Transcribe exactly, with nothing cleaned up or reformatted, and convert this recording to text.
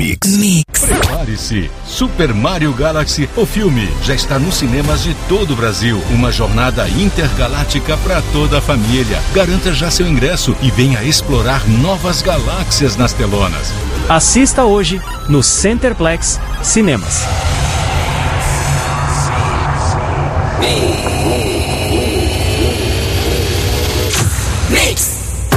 Mix. Mix. Prepare-se. Super Mario Galaxy, o filme, já está nos cinemas de todo o Brasil. Uma jornada intergaláctica para toda a família. Garanta já seu ingresso e venha explorar novas galáxias nas telonas. Assista hoje no Centerplex Cinemas. Me.